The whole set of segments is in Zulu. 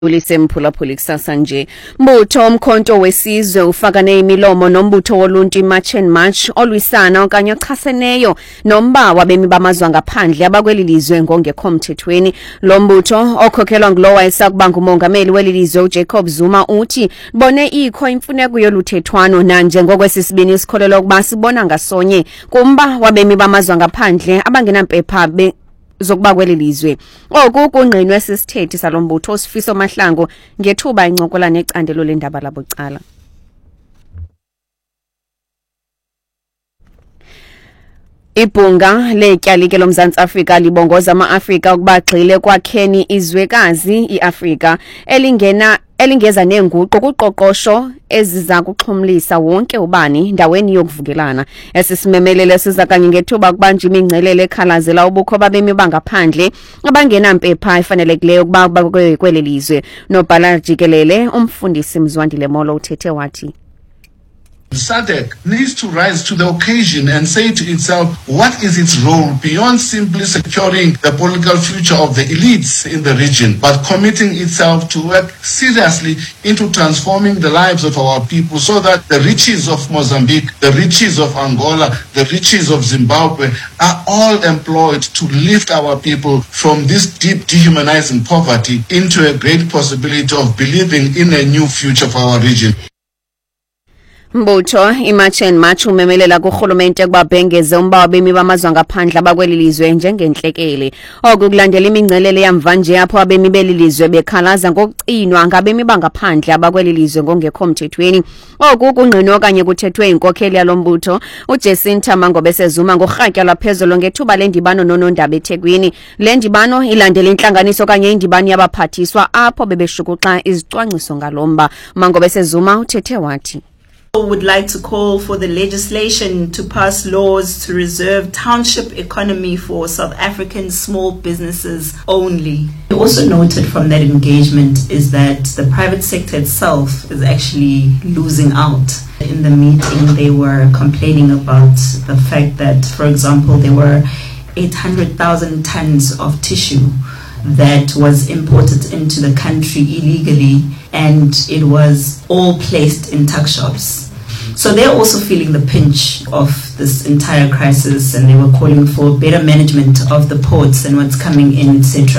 Ulise mphulaphuli kusasa nje. Mbutho omkhonto wesizwe ufaka nemilomo nombutho woluntu March and March olwisana okanye ochaseneyo nomba wabemi bamazwe ngaphandle abakwelilizwe ngongekho mthethweni. Lo mbutho okhokhelwa ngulo wayesakuba ngumongameli welilizwe uJacob Zuma uthi bone ikho imfuneko yoluthethwano nanje ngokwesisibini isikholelo ukuba sibona ngasonye kumba wabemi bamazwe ngaphandle abangenampepha zokuba kwelilizwe. Oku kungqinwe sisithethi salombutho Sifiso Mahlangu ngethuba incokola necandelo lendaba labucala. Ibhunga letyalike loMzantsi Afrika libongoza ama-Afrika ukuba agxile kwakheni izwekazi iAfrika elingeza nenguqu kuqoqosho eziza kuxhumlisa wonke ubani ndaweni yokuvukelana. Esisimemelele siza kanye ngethuba kubanje imingcelele ekhalazela ubukho babemi bangaphandle abangenampepha efanelekileyo ukuba bakwelilizwe. Nobhala jikelele umfundisi Mzwandile Molo uthethe wathi SADC needs to rise to the occasion and say to itself, what is its role beyond simply securing the political future of the elites in the region, but committing itself to work seriously into transforming the lives of our people so that the riches of Mozambique, the riches of Angola, the riches of Zimbabwe are all employed to lift our people from this deep dehumanizing poverty into a great possibility of believing in a new future for our region. Mbutho iMarch and March umemelela kurhulumente ukuba bhengeze umba wabemi bamazwe ngaphandle abakwelilizwe njengenhlekele. Oku kulandela imingcelele yamva nje apho abemi belilizwe bekhalaza ngokucinwa ngabemi bangaphandle abakwelilizwe ngongekho mthethweni. Oku kungqinwe okanye kuthethwe inkokheli yalombutho uJacinta Mangobe Sezuma ngorhatya lwaphezulu ngethuba lendibano nonondaba eThekwini. Le ndibano ilandela intlanganiso okanye indibano yabaphathiswa apho bebeshukuxa izicwangciso ngalomba. Mangobe Sezuma uthethe wathi would like to call for the legislation to pass laws to reserve township economy for South African small businesses only. We also noted from that engagement is that the private sector itself is actually losing out. In the meeting, they were complaining about the fact that, for example, there were 800,000 tons of tissue that was imported into the country illegally, and it was all placed in tuck shops. So they're also feeling the pinch of this entire crisis, and they were calling for better management of the ports and what's coming in, etc.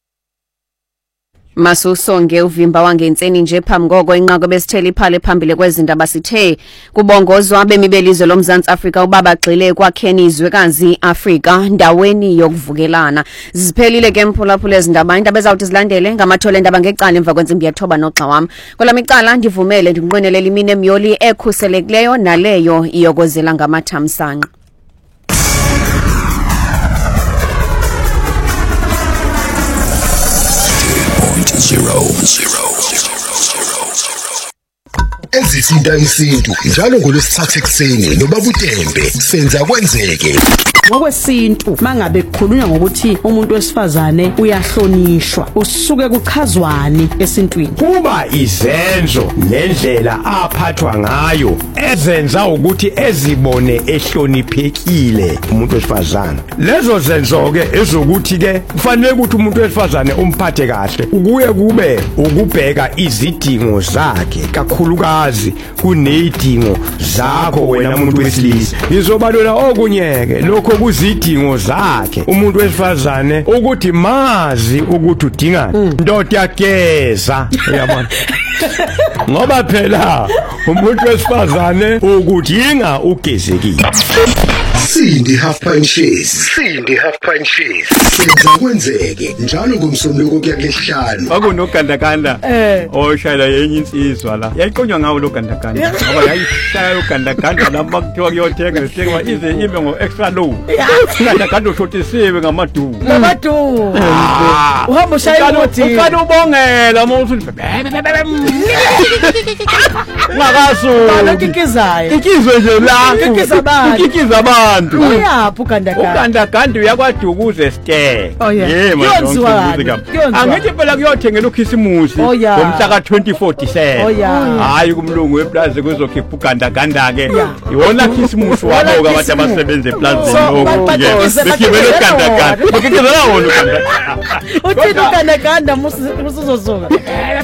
Masusonge uvimba wangentseni nje phamngoko inqako besitheli phale phambili kwezindaba sithe kubongozwa abemi belizwe loMzantsi Afrika ubaba gxile kwakheni izwekazi Afrika ndaweni yokuvukelana. Ziphelile ke mphulaphula ezindaba indaba ezawuthi zilandele ngamathole endaba ngecala emva kwentsimbi yethoba noxa wami. Kwelami icala ndivumele ndinqwenelela imini emyoli ekhuselekileyo naleyo iyokozela ngamathamsanqa. Ezithinta isintu njalo ngolwesithathu ekseni nobabuTembe senza kwenzeke. Ngokwesintu mangabe kukhulunywa ngokuthi umuntu wesifazane uyahlonishwa usuke kuchazwani esintwini kuba izenzo nendlela aphathwa ngayo ezenza ukuthi ezibone ehloniphekile umuntu wesifazane. Lezo zenzo ke ezokuthi ke kufanele ukuthi umuntu wesifazane umphathe kahle ukuye kube ukubheka izidingo zakhe kakhulukazi kunezidingo zakho wena umuntu wesilisa. Ngizobalola okunyeke lokho kuzidingo zakhe umuntu wesifazane ukuthi mazi ukuthi udingani. Ndoda yageza uyabona ngoba phela umuntu wesifazane ukudinga ugezekile. Sindi half pint shares senza kwenzeke njalo ngomsombuluko kuya ngesihlanu. Akunogandaganda oshayela yenye insizwa la yayiqonywa ngawo lo gandaganda ngoba yayishaya lo gandaganda lapha kuthiwa kuyothenga isithengwa ize ime ngo extra low gandaganda ushotisiwe ngamadu uhamba ushaya ukuthi ufana ubongela umuntu ngakaso ikizayo ikizwe nje la ikiza bani abantu uyaphi ugandaganda uyakwadukuze stay Oh, yeah. yema Kuyonziwa zonke ngani? umuzi Kuyonziwa angithi phela kuyothengela ukhisimusi Oh, yeah. ngomhla ka2047 Oh, yeah. hayi kumlungu weplaza kuzokhipha ugandaganda ke Yeah. iwona khisimusi wabo abantu khisimusi. abasebenza eplazini So, lokho ke bathengise bekibele ugandaganda wona. bekibele wona ugandaganda uthini ugandaganda musuzosuka